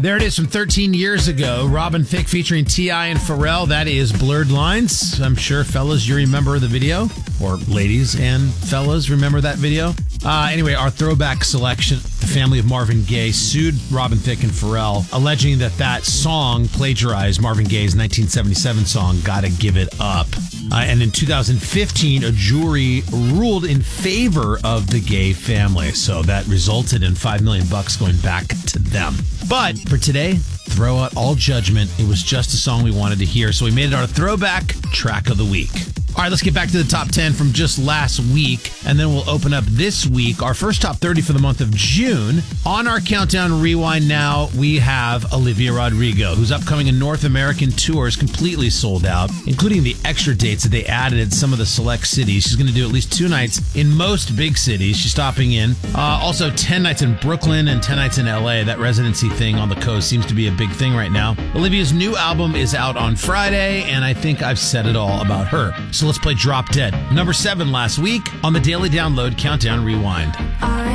There it is from 13 years ago. Robin Thicke featuring T.I. and Pharrell. That is Blurred Lines. I'm sure, fellas, you remember the video. Or ladies and fellas, remember that video? Anyway, our throwback selection, the family of Marvin Gaye sued Robin Thicke and Pharrell, alleging that song plagiarized Marvin Gaye's 1977 song, Gotta Give It Up. And in 2015, a jury ruled in favor of the Gaye family. So that resulted in $5 million going back to them. But for today, throw out all judgment. It was just a song we wanted to hear. So we made it our throwback track of the week. All right, let's get back to the top 10 from just last week, and then we'll open up this week, our first top 30 for the month of June. On our Countdown Rewind now, we have Olivia Rodrigo, whose upcoming North American tour is completely sold out, including the extra dates that they added in some of the select cities. She's going to do at least 2 nights in most big cities. She's stopping in. Also, 10 nights in Brooklyn and 10 nights in LA. That residency thing on the coast seems to be a big thing right now. Olivia's new album is out on Friday, and I think I've said it all about her. So let's play Drop Dead, number 7 last week on the Daily Download Countdown Rewind.